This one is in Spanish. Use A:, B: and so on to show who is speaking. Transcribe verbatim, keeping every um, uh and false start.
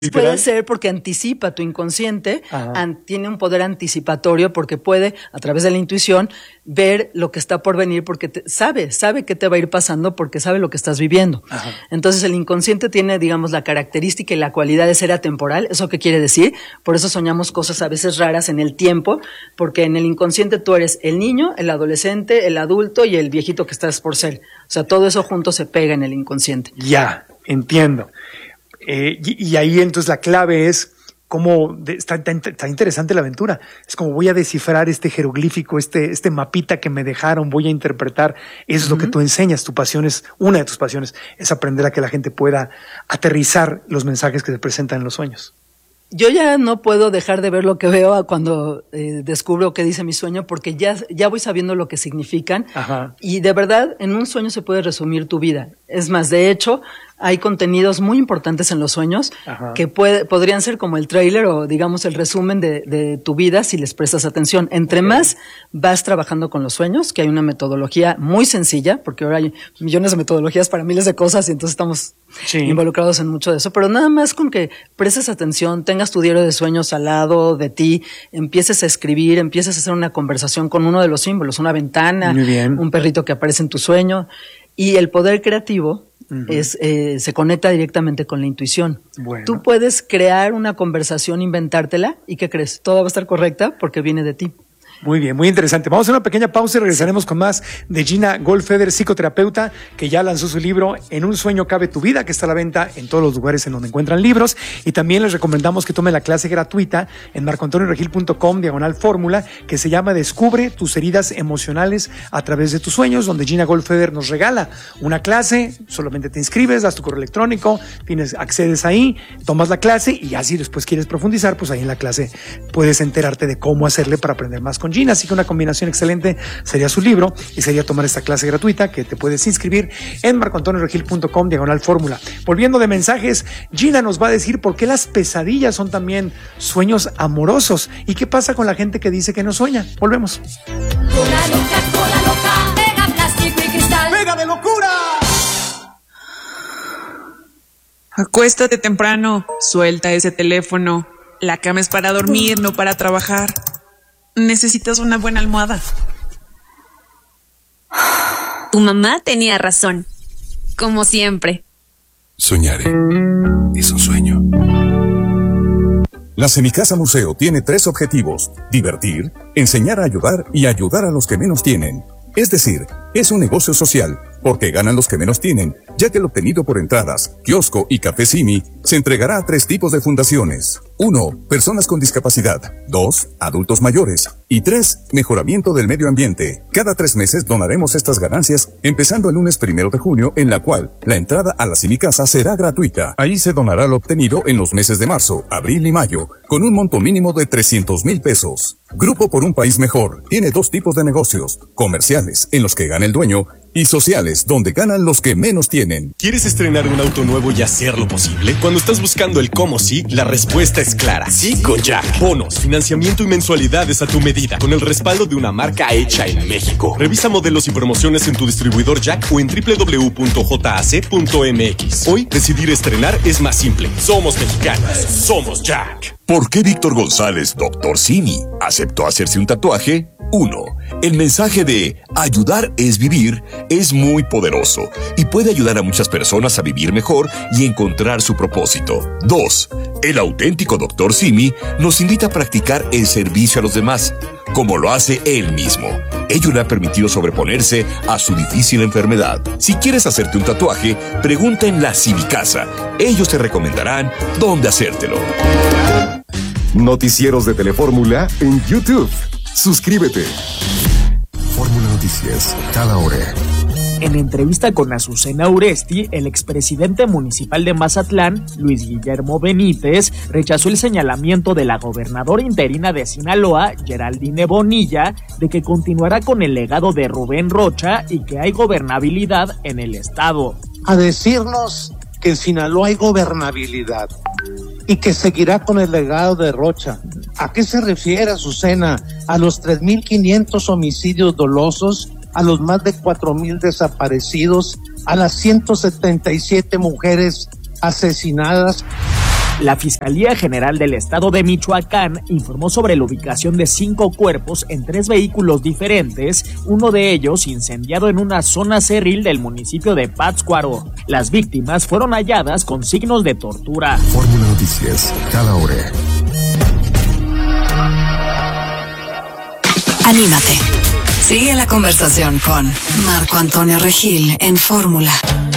A: Puede ser porque anticipa tu inconsciente, an, tiene un poder anticipatorio porque puede, a través de la intuición, ver lo que está por venir porque te, sabe, sabe qué te va a ir pasando porque sabe lo que estás viviendo. Ajá. Entonces el inconsciente tiene, digamos, la característica y la cualidad de ser atemporal. ¿Eso qué quiere decir? Por eso soñamos cosas a veces raras en el tiempo, porque en el inconsciente tú eres el niño, el adolescente, el adulto y el viejito que estás por ser. O sea, todo eso junto se pega en el inconsciente.
B: Ya, entiendo. Eh, y, y ahí entonces la clave es cómo de, está, está, está interesante la aventura. Es como voy a descifrar este jeroglífico, este, este mapita que me dejaron, voy a interpretar. Eso es uh-huh. lo que tú enseñas. Tu pasión es, una de tus pasiones es aprender a que la gente pueda aterrizar los mensajes que se presentan en los sueños.
A: Yo ya no puedo dejar de ver lo que veo cuando eh, descubro qué dice mi sueño, porque ya, ya voy sabiendo lo que significan. Ajá. Y de verdad, en un sueño se puede resumir tu vida. Es más, de hecho, hay contenidos muy importantes en los sueños Ajá. que puede, podrían ser como el tráiler o, digamos, el resumen de, de tu vida si les prestas atención. Entre okay. más vas trabajando con los sueños, que hay una metodología muy sencilla, porque ahora hay millones de metodologías para miles de cosas y entonces estamos sí. involucrados en mucho de eso, pero nada más con que prestes atención, tengas tu diario de sueños al lado de ti, empieces a escribir, empieces a hacer una conversación con uno de los símbolos, una ventana, un perrito que aparece en tu sueño, y el poder creativo Uh-huh. Es, eh, se conecta directamente con la intuición. Bueno. Tú puedes crear una conversación, inventártela, ¿y qué crees? Todo va a estar correcta porque viene de ti.
B: Muy bien, muy interesante. Vamos a hacer una pequeña pausa y regresaremos con más de Gina Goldfeder, psicoterapeuta, que ya lanzó su libro En un sueño cabe tu vida, que está a la venta en todos los lugares en donde encuentran libros. Y también les recomendamos que tomen la clase gratuita en marco antonio regil punto com, diagonal fórmula, que se llama Descubre tus heridas emocionales a través de tus sueños, donde Gina Goldfeder nos regala una clase. Solamente te inscribes, das tu correo electrónico, tienes, accedes ahí, tomas la clase y ya si después quieres profundizar, pues ahí en la clase puedes enterarte de cómo hacerle para aprender más con Gina. Así que una combinación excelente sería su libro y sería tomar esta clase gratuita que te puedes inscribir en marco antonio regil punto com, diagonal fórmula. Volviendo de mensajes, Gina nos va a decir por qué las pesadillas son también sueños amorosos y qué pasa con la gente que dice que no sueña. Volvemos.
C: Cola loca, cola loca, pega plástico y cristal.
D: ¡Pega de locura!
E: Acuéstate temprano, suelta ese teléfono. La cama es para dormir, no para trabajar. Necesitas una buena almohada.
F: Tu mamá tenía razón, como siempre.
G: Soñar es un sueño. La Semicasa Museo tiene tres objetivos: divertir, enseñar a ayudar y ayudar a los que menos tienen. Es decir, es un negocio social, porque ganan los que menos tienen, ya que el obtenido por entradas, kiosco y café Simi se entregará a tres tipos de fundaciones. Uno, personas con discapacidad. Dos, adultos mayores. Y tres, mejoramiento del medio ambiente. Cada tres meses donaremos estas ganancias, empezando el lunes primero de junio, en la cual la entrada a la Semicasa será gratuita. Ahí se donará lo obtenido en los meses de marzo, abril y mayo, con un monto mínimo de trescientos mil pesos. Grupo por un País Mejor tiene dos tipos de negocios: comerciales, en los que gana el dueño, y sociales, donde ganan los que menos tienen.
H: ¿Quieres estrenar un auto nuevo y hacerlo posible? Cuando estás buscando el cómo sí, la respuesta es clara. Sí con Jack. Bonos, financiamiento y mensualidades a tu medida, con el respaldo de una marca hecha en México. Revisa modelos y promociones en tu distribuidor Jack o en doble u doble u doble u punto j a c punto m x. Hoy, decidir estrenar es más simple. Somos mexicanos. Somos Jack.
I: ¿Por qué Víctor González, doctor Simi, aceptó hacerse un tatuaje? uno. El mensaje de ayudar es vivir es muy poderoso y puede ayudar a muchas personas a vivir mejor y encontrar su propósito. dos. El auténtico doctor Simi nos invita a practicar el servicio a los demás, como lo hace él mismo. Ello le ha permitido sobreponerse a su difícil enfermedad. Si quieres hacerte un tatuaje, pregunta en la Semicasa. Ellos te recomendarán dónde hacértelo.
J: Noticieros de Telefórmula en YouTube. Suscríbete.
G: Fórmula Noticias, cada hora.
K: En entrevista con Azucena Uresti, el expresidente municipal de Mazatlán, Luis Guillermo Benítez, rechazó el señalamiento de la gobernadora interina de Sinaloa, Geraldine Bonilla, de que continuará con el legado de Rubén Rocha y que hay gobernabilidad en el estado.
L: A decirnos que en Sinaloa hay gobernabilidad y que seguirá con el legado de Rocha. ¿A qué se refiere, Azucena? ¿A los tres mil quinientos homicidios dolosos? ¿A los más de cuatro mil desaparecidos? ¿A las ciento setenta y siete mujeres asesinadas?
K: La Fiscalía General del Estado de Michoacán informó sobre la ubicación de cinco cuerpos en tres vehículos diferentes, uno de ellos incendiado en una zona cerril del municipio de Pátzcuaro. Las víctimas fueron halladas con signos de tortura.
J: Fórmula Noticias, cada hora.
D: Anímate. Sigue la conversación con Marco Antonio Regil en Fórmula.